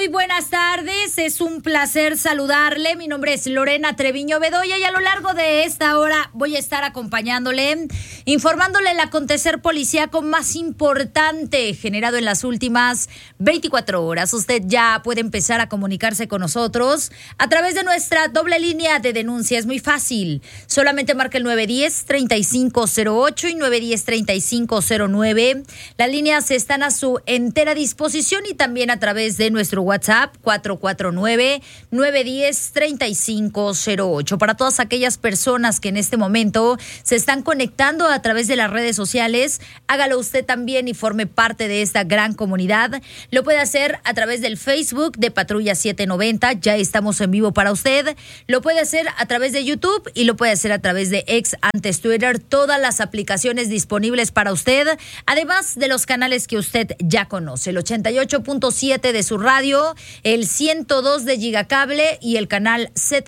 Muy buenas tardes, es un placer saludarle. Mi nombre es Lorena Treviño Bedoya y a lo largo de esta hora voy a estar acompañándole, informándole el acontecer policíaco más importante generado en las últimas 24 horas. Usted ya puede empezar a comunicarse con nosotros a través de nuestra doble línea de denuncia. Es muy fácil, solamente marca el 910-3508 y 910-3509. Las líneas están a su entera disposición y también a través de nuestro WhatsApp 449-910-3508. Para todas aquellas personas que en este momento se están conectando a través de las redes sociales, hágalo usted también y forme parte de esta gran comunidad. Lo puede hacer a través del Facebook de Patrulla 790, ya estamos en vivo para usted. Lo puede hacer a través de YouTube y lo puede hacer a través de X, antes Twitter, todas las aplicaciones disponibles para usted, además de los canales que usted ya conoce, el 88.7 de su radio, el 102 de Gigacable y el canal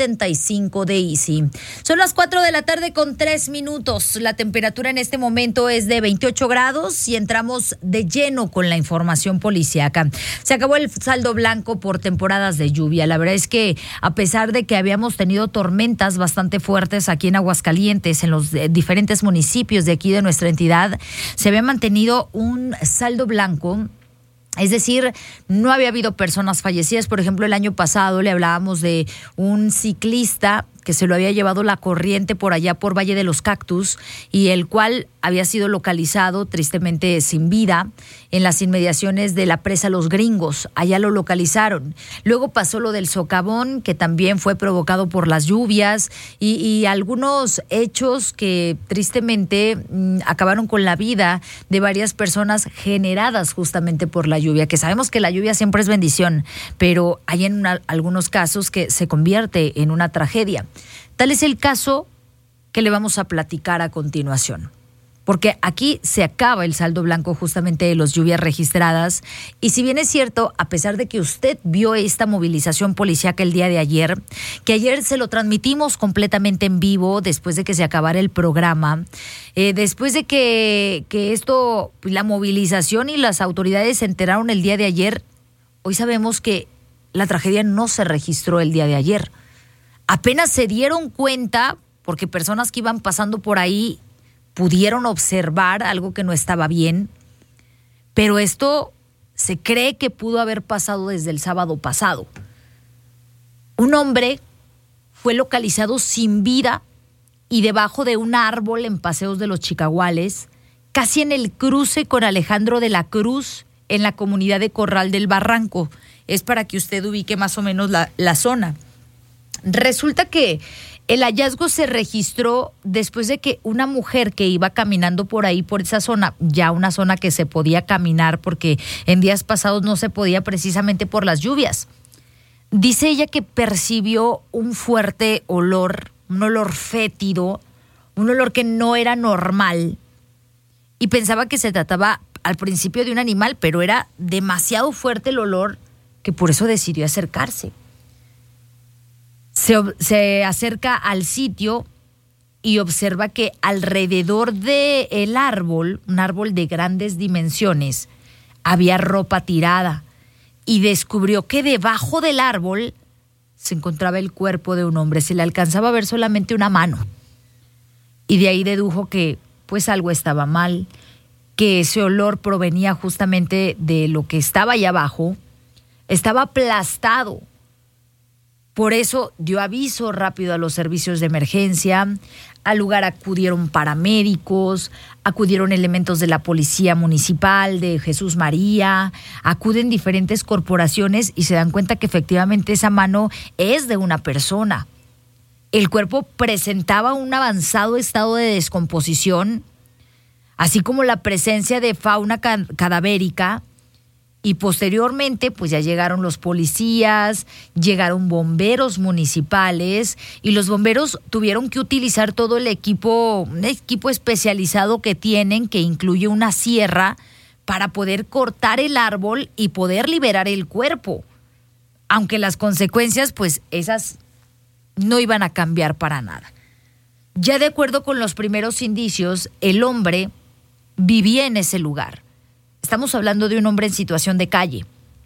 75 de Easy. Son las 4 de la tarde con 3 minutos. La temperatura en este momento es de 28 grados y entramos de lleno con la información policíaca. Se acabó el saldo blanco por temporadas de lluvia. La verdad es que a pesar de que habíamos tenido tormentas bastante fuertes aquí en Aguascalientes, en los diferentes municipios de aquí de nuestra entidad, se había mantenido un saldo blanco. Es decir, no había habido personas fallecidas. Por ejemplo, el año pasado le hablábamos de un ciclista que se lo había llevado la corriente por allá por Valle de los Cactus y el cual había sido localizado tristemente sin vida en las inmediaciones de la presa Los Gringos. Allá lo localizaron. Luego pasó lo del socavón, que también fue provocado por las lluvias y algunos hechos que tristemente acabaron con la vida de varias personas generadas justamente por la lluvia, que sabemos que la lluvia siempre es bendición, pero hay en algunos casos que se convierte en una tragedia. Tal es el caso que le vamos a platicar a continuación, porque aquí se acaba el saldo blanco justamente de las lluvias registradas. Y si bien es cierto, a pesar de que usted vio esta movilización policíaca el día de ayer, que ayer se lo transmitimos completamente en vivo después de que se acabara el programa, después de que esto, la movilización y las autoridades se enteraron el día de ayer, hoy sabemos que la tragedia no se registró el día de ayer. Apenas se dieron cuenta, porque personas que iban pasando por ahí pudieron observar algo que no estaba bien, pero esto se cree que pudo haber pasado desde el sábado pasado. Un hombre fue localizado sin vida y debajo de un árbol en Paseos de los Chicahuales, casi en el cruce con Alejandro de la Cruz, en la comunidad de Corral del Barranco. Es para que usted ubique más o menos la zona. Resulta que el hallazgo se registró después de que una mujer que iba caminando por ahí, por esa zona, ya una zona que se podía caminar porque en días pasados no se podía precisamente por las lluvias. Dice ella que percibió un fuerte olor, un olor fétido, un olor que no era normal y pensaba que se trataba al principio de un animal, pero era demasiado fuerte el olor que por eso decidió acercarse. Se acerca al sitio y observa que alrededor del árbol, un árbol de grandes dimensiones, había ropa tirada y descubrió que debajo del árbol se encontraba el cuerpo de un hombre. Se le alcanzaba a ver solamente una mano y de ahí dedujo que pues algo estaba mal, que ese olor provenía justamente de lo que estaba allá abajo. Estaba aplastado. Por eso dio aviso rápido a los servicios de emergencia. Al lugar acudieron paramédicos, acudieron elementos de la policía municipal, de Jesús María, acuden diferentes corporaciones y se dan cuenta que efectivamente esa mano es de una persona. El cuerpo presentaba un avanzado estado de descomposición, así como la presencia de fauna cadavérica. Y posteriormente, pues ya llegaron los policías, llegaron bomberos municipales y los bomberos tuvieron que utilizar todo un equipo especializado que tienen, que incluye una sierra, para poder cortar el árbol y poder liberar el cuerpo. Aunque las consecuencias, pues esas no iban a cambiar para nada. Ya de acuerdo con los primeros indicios, el hombre vivía en ese lugar. Estamos hablando de un hombre en situación de calle.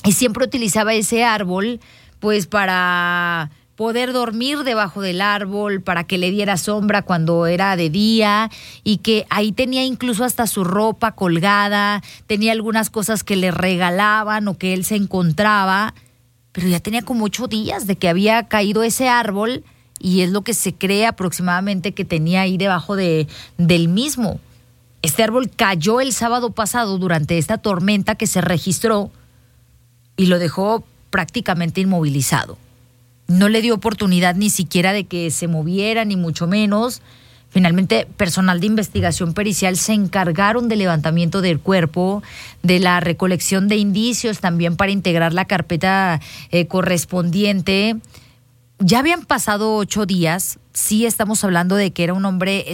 y siempre utilizaba ese árbol pues para poder dormir debajo del árbol, para que le diera sombra cuando era de día, y que ahí tenía incluso hasta su ropa colgada, tenía algunas cosas que le regalaban o que él se encontraba, pero ya tenía como 8 días de que había caído ese árbol, y es lo que se cree aproximadamente que tenía ahí debajo del mismo. Este árbol cayó el sábado pasado durante esta tormenta que se registró y lo dejó prácticamente inmovilizado. No le dio oportunidad ni siquiera de que se moviera, ni mucho menos. Finalmente, personal de investigación pericial se encargaron del levantamiento del cuerpo, de la recolección de indicios, también para integrar la carpeta correspondiente. Ya habían pasado 8 días. Sí estamos hablando de que era un hombre